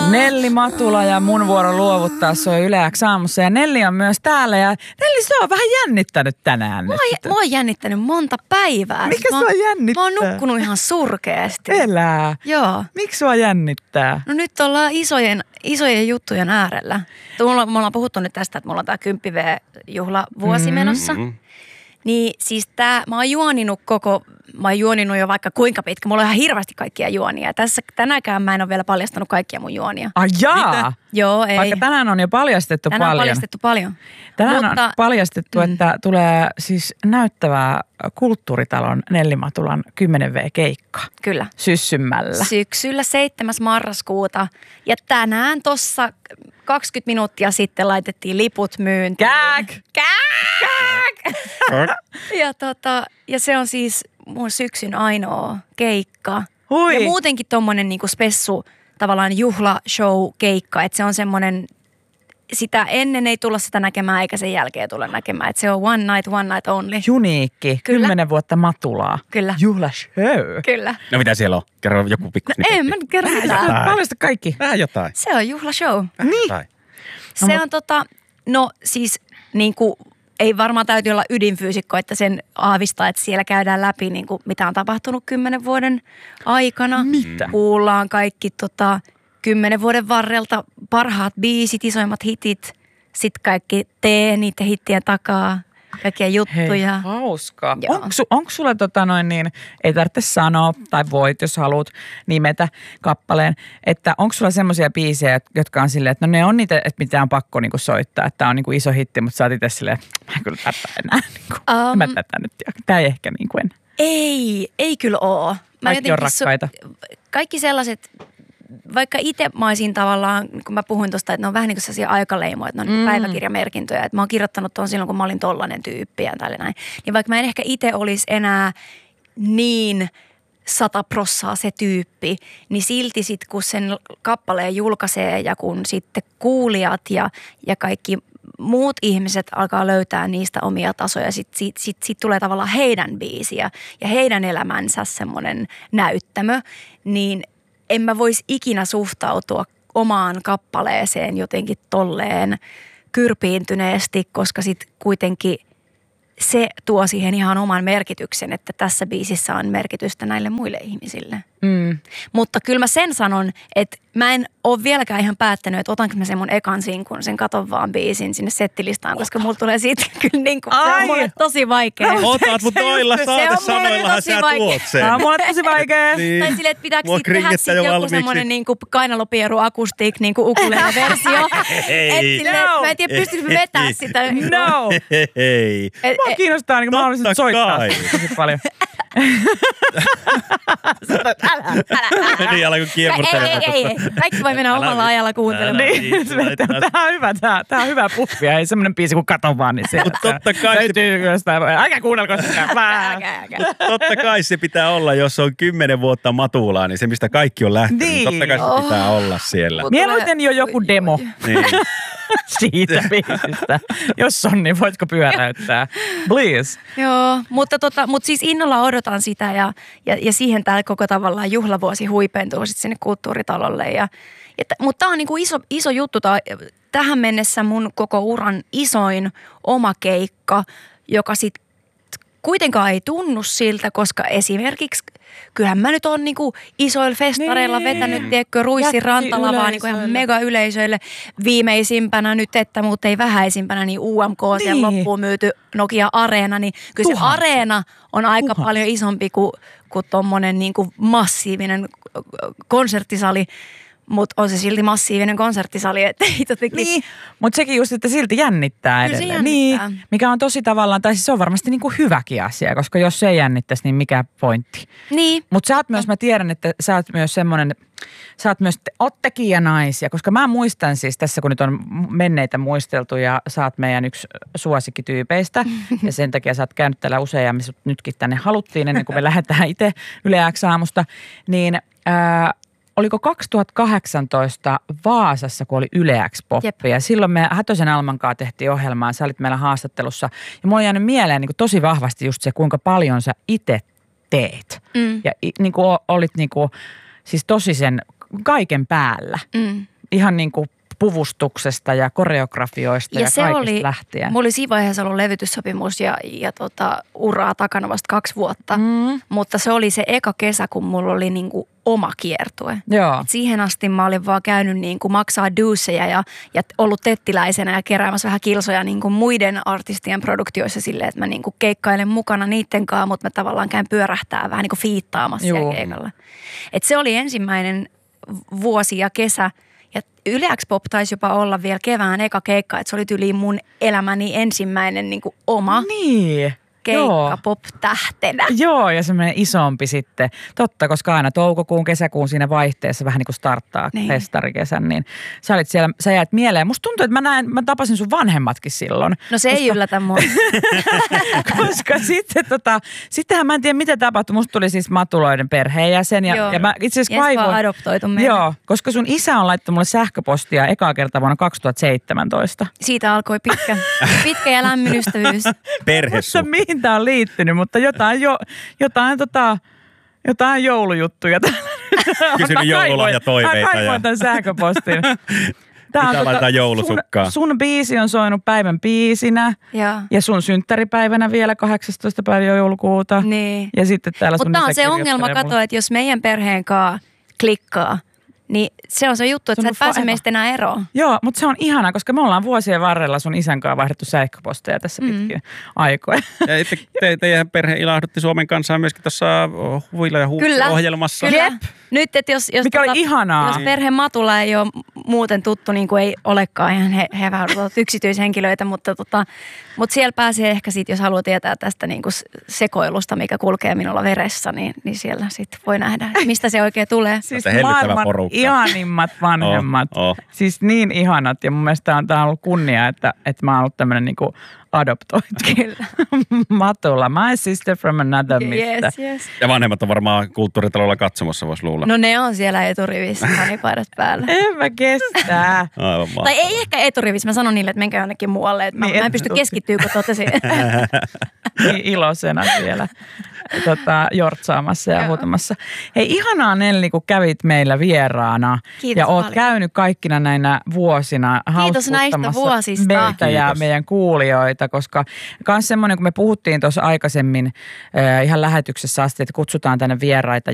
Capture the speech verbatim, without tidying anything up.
Nelli Matula ja mun vuoro luovuttaa soi Yle X aamussa. Ja Nelli on myös täällä. Ja Nelli, se on vähän jännittänyt tänään. Mua, mua on jännittänyt monta päivää. Mikä mä, sua jännittää? Mä oon nukkunut ihan surkeasti. Elää. Joo. Miksi sua jännittää? No nyt ollaan isojen, isojen juttujen äärellä. Mulla, me ollaan puhuttu nyt tästä, että mulla on tää kymmenen vuosi-juhlavuosi mm. menossa. Niin siis tää, mä oon juoninut koko, mä oon juoninut jo vaikka kuinka pitkä. Mulla on ihan hirveästi kaikkia juonia. Ja tässä tänäänkään mä en ole vielä paljastanut kaikkia mun juonia. Ah jaa? Mitä? Joo, ei. Vaikka tänään on jo paljastettu tänään paljon. Tänään on paljastettu paljon. Tänään Mutta, on paljastettu, että mm. tulee siis näyttävää Kulttuuritalon Nelli Matulan kymmenen vuotiskeikka. Kyllä. Syssymmällä. Syksyllä seitsemäs marraskuuta. Ja tänään tossa kaksikymmentä minuuttia sitten laitettiin liput myyntiin. Kääk! Kääk! ja, tota, ja se on siis mun syksyn ainoa keikka. Hui. Ja muutenkin tommonen niinku spessu tavallaan juhlashow-keikka. Että se on semmonen, sitä ennen ei tulla sitä näkemään eikä sen jälkeen tulla näkemään. Että se on one night, one night only. Uniikki. Kyllä. Kymmenen vuotta Matulaa. Kyllä. Juhlashow. Kyllä. No mitä siellä on? Kerro joku pikku No en mä nyt kerro mitään. Paljasta kaikki. Vähän jotain. Se on juhlashow. Vähän jotain. Se on tota, no siis niin kuin, ei varmaan täytyy olla ydinfyysikko, että sen aavistaa, että siellä käydään läpi niin kuin, mitä on tapahtunut kymmenen vuoden aikana. Mitä? Kuullaan kaikki tota, kymmenen vuoden varrelta parhaat biisit, isoimmat hitit, sitten kaikki tee niiden hittien takaa, kaikkia juttuja. Hei, hauskaa. Joo. Onko, su, onko sulla tota noin niin, ei tarvitse sanoa, tai voit, jos haluat nimetä kappaleen, että onko sulla semmoisia biisejä, jotka on silleen, että no ne on niitä, että mitä on pakko niinku soittaa, että tää on niinku iso hitti, mutta sä oot itse silleen, että mä en kyllä tätä enää, niinku, um, mä tätä nyt, tää ei ehkä niinku en. Ei, ei kyllä oo. Mä Kaikki on rakkaita. So, kaikki sellaiset, vaikka itse mä olisin tavallaan, kun mä puhuin tuosta, että ne on vähän niin kuin sellaisia aikaleimoja, että ne on mm. päiväkirjamerkintöjä. Että mä oon kirjoittanut tuon silloin, kun mä olin tollainen tyyppi ja tällainen. Niin vaikka mä en ehkä itse olisi enää niin sata prossaa se tyyppi, niin silti sitten kun sen kappaleen julkaisee ja kun sitten kuulijat ja, ja kaikki muut ihmiset alkaa löytää niistä omia tasoja, sitten sit, sit, sit tulee tavallaan heidän biisiä ja heidän elämänsä semmoinen näyttämö, niin en mä voisi ikinä suhtautua omaan kappaleeseen jotenkin tolleen kyrpiintyneesti, koska sitten kuitenkin se tuo siihen ihan oman merkityksen, että tässä biisissä on merkitystä näille muille ihmisille. Mm. Mutta kyllä mä sen sanon, että mä en ole vieläkään ihan päättänyt, että otanko mä sen mun ekan sinkun, sen Katon vaan biisin sinne settilistaan, koska mulla tulee siitä kyllä niin kuin, se on mulle tosi vaikea. Otat, mutta noilla saatesanoillahan sä tuot sen. Tämä on mulle tosi vaikea. Niin. Tai silleen, että pitääkö Mua sitten tehdä kringettä sitten jo joku valmiiksi. semmoinen niin kuin kainalopieru akustik, niin kuin ukulele-versio. Että silleen, No. mä en tiedä, pystyykö mä vetää sitä. No. Hei. Et- Mua kiinnostaa niin kuin mahdollisuus Totta soittaa kai. tosi paljon. Niin alkoi Ei, kiemurtelemaan. ei, ei, ei. Kaikki voi mennä omalla ajalla kuuntelemaan. Niin, tämä on hyvä, tämä, tämä on hyvä puffi. Ei semmoinen biisi kuin Katon vaan, niin se Mut totta kai se- löytyy jostain. Älkää kuunnelko sitä. Älkää, älkää. Totta kai se pitää olla, jos on kymmenen vuotta Matulaa, niin se mistä kaikki on lähtenyt, niin Niin. totta kai se pitää olla siellä. Mut- Mieluiten jo joku demo Niin. siitä biisistä. Jos on, niin voitko pyöräyttää? Please. Joo, mutta, tota, mutta siis innolla odotan sitä ja, ja, ja siihen täällä koko tavallaan juhlavuosi huipentuu sitten sinne Kulttuuritalolle. Ja, ja, mutta tämä on niinku iso, iso juttu. Tää, tähän mennessä mun koko uran isoin oma keikka, joka sitten kuitenkaan ei tunnu siltä, koska esimerkiksi kyllähän mä nyt oon niinku isoilla festareilla Niin. vetänyt, tiedätkö, Ruissin rantalavaa niinku ihan Jättiyleisöille. mega yleisöille. Viimeisimpänä nyt, että mutta ei vähäisimpänä, niin U M K siellä Niin. loppuun myyty Nokia Areena, niin kyllä se Tuhansia. Areena on aika Tuhansia. paljon isompi kuin, kuin tommonen niinku massiivinen konserttisali. Mutta on se silti massiivinen konserttisali, että ei jotenkin... Niin, mutta sekin just, että silti jännittää Kyllä se edelleen. jännittää. Niin, mikä on tosi tavallaan, tai siis se on varmasti niinku hyväkin asia, koska jos se ei jännittäisi, niin mikä pointti. Niin. Mutta sä oot myös, mä tiedän, että sä oot myös semmoinen, sä oot myös, oot tekijänaisia, koska mä muistan siis tässä, kun nyt on menneitä muisteltu ja sä oot meidän yksi suosikkityypeistä ja sen takia sä oot käynyt täällä usein ja me sut nytkin tänne haluttiin ennen kuin me lähdetään itse Yle X aamusta, niin ää, oliko kaksituhattakahdeksantoista Vaasassa, kun oli Yle X-poppi ja silloin me Hätösen Alman kanssa tehtiin ohjelmaa, sä olit meillä haastattelussa ja mulla on jäänyt mieleen niin kuin tosi vahvasti just se, kuinka paljon sä itse teet. Mm. Ja i- niin kuin olit niin kuin, siis tosi sen kaiken päällä. Mm. ihan niin kuin puvustuksesta ja koreografioista ja, Ja ja se kaikista oli, lähtien. mulla oli siinä vaiheessa ollut levytyssopimus ja, ja tota, uraa takana vasta kaksi vuotta, mm. mutta se oli se eka kesä, kun mulla oli niinku oma kiertue. Joo. Et siihen asti mä olin vaan käynyt niinku maksaa duusseja ja, ja ollut tettiläisenä ja keräämässä vähän kilsoja niinku muiden artistien produktioissa silleen, että mä niinku keikkailen mukana niitten kanssa, mutta mä tavallaan käyn pyörähtää vähän niinku fiittaamassa Juu. siellä keikalla. Et se oli ensimmäinen vuosi ja kesä. Ja Yle X Pop taisi jopa olla vielä kevään eka keikka, että se oli tyyliin mun elämäni ensimmäinen niin kuin oma Niin. keikka Joo. pop-tähtenä. Joo, ja semmoinen isompi sitten. Totta, koska aina toukokuun, kesäkuun siinä vaihteessa vähän niin kuin starttaa Niin. festarikesän, niin sä olit siellä, sä jäät mieleen. Musta tuntuu, että mä näen, mä tapasin sun vanhemmatkin silloin. No se ei yllätä mua. Koska sitten tota, sittenhän mä en tiedä mitä tapahtui. Musta tuli siis Matuloiden perheenjäsen ja, Joo. ja mä itse asiassa Jens vaan kaivoin. adoptoitu meille. Joo, koska sun isä on laittanut mulle sähköpostia ekaa kertaa vuonna kaksituhattaseitsemäntoista. Siitä alkoi pitkä, pitkä ja lämmin ystävyys. Mutta Perhesuhde. mihin tää on liittynyt, mutta jotain, jo, jotain, tota, jotain joulujuttuja. Kysynyt joululahjatoiveita Mä kaivoin ja- tämän sähköpostin. Tää Mitä laitetaan joulusukkaan? Sun, sun biisi on soinut päivän biisinä Joo. ja sun synttäripäivänä vielä kahdeksastoista päivä joulukuuta. Niin. Ja sitten täällä sun Mutta on isä se ongelma, kirjoittelee kato, mulle. että jos meidän perheen kanssa klikkaa, niin se on se juttu, että Se sä on et pääse forever. meistä enää eroon. Joo, mutta se on ihanaa, koska me ollaan vuosien varrella sun isän kanssa vaihdettu sähköposteja tässä mm. pitkin aikoja. Ja itse te, teidän perhe ilahdutti Suomen kansaa myöskin tuossa Huila ja Kyllä. Huusi-ohjelmassa. Kyllä. Jep. Nyt, että jos, jos, Mikä oli ihanaa. jos perhe Matula ei ole muuten tuttu, niin kuin ei olekaan ihan he, he vähän ovat yksityishenkilöitä, mutta, tota, mutta siellä pääsee ehkä sitten, jos haluaa tietää tästä niin kuin sekoilusta, mikä kulkee minulla veressä, niin, niin siellä sitten voi nähdä, mistä se oikein tulee. Siis Se hellyttävä maailman porukka. ihanimmat vanhemmat. Oh, oh. Siis niin ihanat ja mun mielestä tää on, tää on ollut kunnia, että, että mä oon ollut tämmönen niinku adoptoitu. Kyllä. Matula, my sister from another mister. Yes, yes. Ja vanhemmat on varmaan kulttuuritalolla katsomassa, voisi luulla. No ne on siellä eturivissä, kanipaidat päällä. En mä kestää. Aivan mahtavaa. Tai ei ehkä eturivissä, mä sanon niille, että menkää jonnekin muualle, että mä, Niin, mä en pysty et- keskittyä, kun totesin. Niin iloisena siellä tota, jortsaamassa ja Joo. huutamassa. Hei, ihanaa Nelli, kun kävit meillä vieraana. Kiitos ja oot paljon. käynyt kaikkina näinä vuosina Kiitos näistä hauskuuttamassa vuosista. meitä ja Kiitos. meidän kuulijoita, koska myös semmoinen, kun me puhuttiin tuossa aikaisemmin äh, ihan lähetyksessä asti, että kutsutaan tänne vieraita,